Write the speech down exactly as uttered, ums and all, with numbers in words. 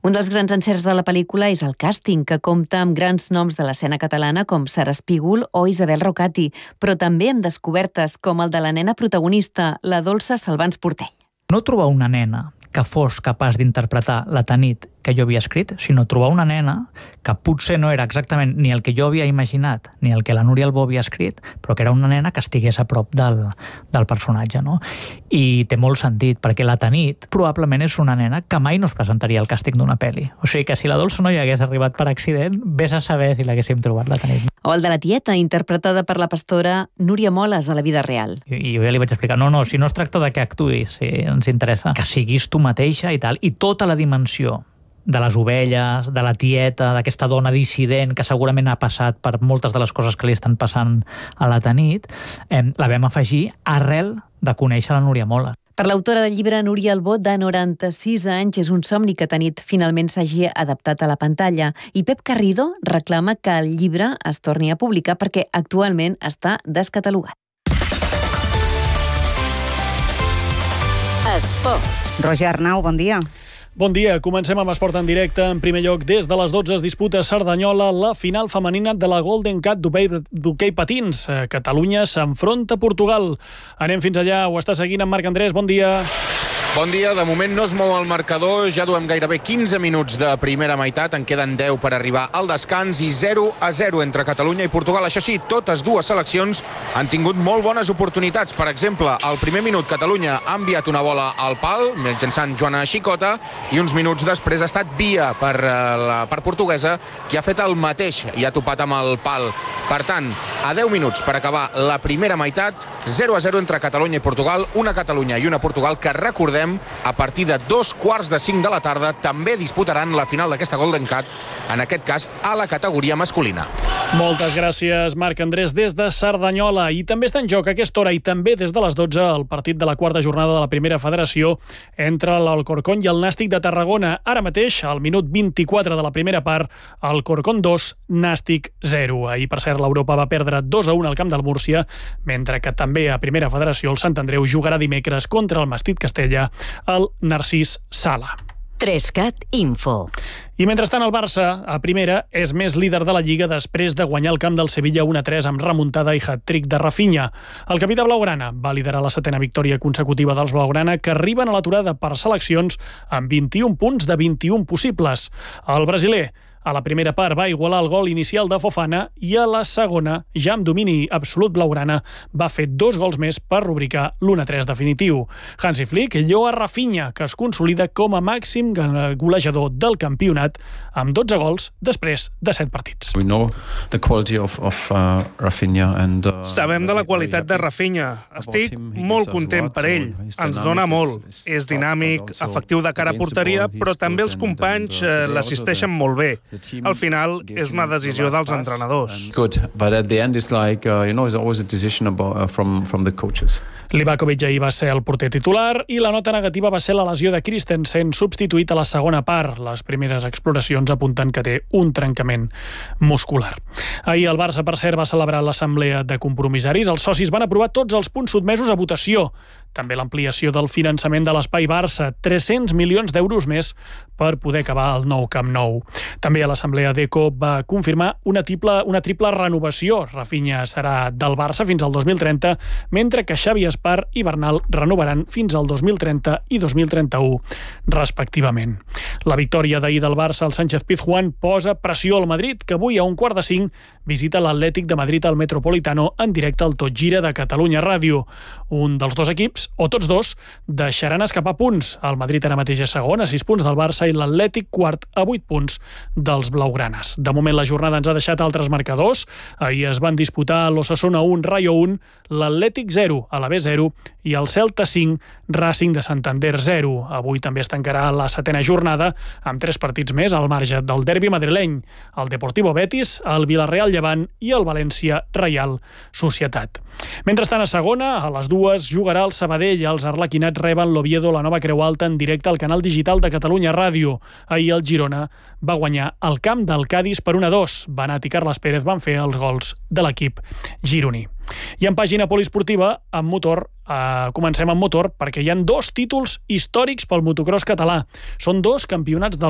Un dels grans encerts de la pel·lícula és el càsting, que compta amb grans noms de l'escena catalana com Sara Espígol o Isabel Rocati, però també amb descobertes com el de la nena protagonista, la Dolça Salvans Portell. No trobar una nena que fos capaç d'interpretar la Tanit que jo havia escrit, sinó trobar una nena que potser no era exactament ni el que jo havia imaginat, ni el que la Núria Albó havia escrit, però que era una nena que estigués a prop del, del personatge, no? I té molt sentit, perquè la Tanit probablement és una nena que mai no es presentaria al càsting d'una pel·li. O sigui que si la Dolça no hi hagués arribat per accident, vés a saber si l'haguéssim trobat, la Tanit. O el de la tieta, interpretada per la pastora Núria Moles a la vida real. I, i jo ja li vaig explicar, no, no, si no es tracta de que actuïs, si ens interessa que siguis tu mateixa i tal, i tota la dimensió de les ovelles, de la tieta, d'aquesta dona dissident que segurament ha passat per moltes de les coses que li estan passant a la Tanit, eh, la vam afegir arrel de conèixer la Núria Moles. Per l'autora del llibre Núria Albó, de noranta-sis anys, és un somni que Tanit finalment s'hagi adaptat a la pantalla. I Pep Carrido reclama que el llibre es torni a publicar perquè actualment està descatalogat. Esports. Roger Arnau, bon dia. Bon dia, comencem amb esport en directe. En primer lloc, des de les dotze es disputa a Cerdanyola la final femenina de la Golden Cat d'hoquei patins. Catalunya s'enfronta a Portugal. Anem fins allà, ho està seguint en Marc Andrés, bon dia. Bon dia, de moment no es mou el marcador, ja duem gairebé quinze minuts de primera meitat, en queden deu per arribar al descans i zero a zero entre Catalunya i Portugal. Això sí, totes dues seleccions han tingut molt bones oportunitats. Per exemple, al primer minut Catalunya ha enviat una bola al pal, mitjançant Joana Xicota, i uns minuts després ha estat Via per la part portuguesa, qui ha fet el mateix i ha topat amb el pal. Per tant, a deu minuts per acabar la primera meitat, zero a zero entre Catalunya i Portugal, una Catalunya i una Portugal que, recordem, a partir de dos quarts de cinc de la tarda també disputaran la final d'aquesta Golden Cat, en aquest cas a la categoria masculina. Moltes gràcies, Marc Andrés, des de Cerdanyola. I també està en joc a aquesta hora i també des de les dotze el partit de la quarta jornada de la primera federació entre l'Alcorcón i el Nàstic de Tarragona. Ara mateix, al minut vint-i-quatre de la primera part, Alcorcón dos, Nàstic zero. Ahir, per cert, l'Europa va perdre dos a un al camp del Múrcia, mentre que també a primera federació el Sant Andreu jugarà dimecres contra el Mastit Castella el Narcís Sala. Trescat Info. I mentrestant el Barça, a primera, és més líder de la Lliga després de guanyar el camp del Sevilla un a tres amb remuntada i hat-trick de Rafinha. El capità blaugrana va liderar la setena victòria consecutiva dels blaugrana, que arriben a l'aturada per seleccions amb vint-i-un punts de vint-i-un possibles. El brasiler, a la primera part, va igualar el gol inicial de Fofana i a la segona, ja amb domini absolut blaugrana, va fer dos gols més per rubricar l'u a tres definitiu. Hansi Flick lloa Rafinha, que es consolida com a màxim golejador del campionat amb dotze gols després de set partits. We know the quality of, of uh, Rafinha and, uh, Sabem de la qualitat de Rafinha. Estic molt content per ell. Ens dona molt. És dinàmic, efectiu de cara a porteria, però també els companys eh, l'assisteixen molt bé. Al final, és una decisió dels entrenadors. Good, but at the end it's like, uh, you know, it's always a decision about, uh, from, from the coaches. Livakovic ahir va ser el porter titular i la nota negativa va ser la lesió de Christensen, substituït a la segona part. Les primeres exploracions apunten que té un trencament muscular. Ahir el Barça, per cert, va celebrar l'assemblea de compromissaris. Els socis van aprovar tots els punts sotmesos a votació. També l'ampliació del finançament de l'Espai Barça, tres-cents milions d'euros més per poder acabar el nou Camp Nou. També a l'assemblea d'Eco va confirmar una triple, una triple renovació. Rafinha serà del Barça fins al dos mil trenta, mentre que Xavi Espar i Bernal renovaran fins al dos mil trenta i dos mil trenta-u, respectivament. La victòria d'ahir del Barça al Sánchez Pizjuán posa pressió al Madrid, que avui a un quart de cinc visita l'Atlètic de Madrid al Metropolitano en directe al Tot Gira de Catalunya Ràdio. Un dels dos equips, o tots dos, deixaran escapar punts. El Madrid ara mateix és segon, a sis punts del Barça, i l'Atlètic quart, a vuit punts dels blaugranes. De moment la jornada ens ha deixat altres marcadors. Ahir es van disputar l'Osasuna un, Rayo un, l'Atlètic zero, a la B zero, i el Celta cinc, Racing de Santander zero. Avui també es tancarà la setena jornada amb tres partits més al marge del derbi madrileny, el Deportivo Betis, el Villarreal Llevant i el València Reial Societat. Mentrestant, a segona, a les dues, jugarà el Sabadell. Els arlequinats reben l'Oviedo, la nova Creu Alta, en directe al canal digital de Catalunya Ràdio. Ahir el Girona va guanyar el camp del Cadis per un a dos. Benat i Carles Pérez van fer els gols de l'equip gironí. I en pàgina poliesportiva, amb motor, eh, comencem amb motor, perquè hi ha dos títols històrics pel motocross català. Són dos campionats del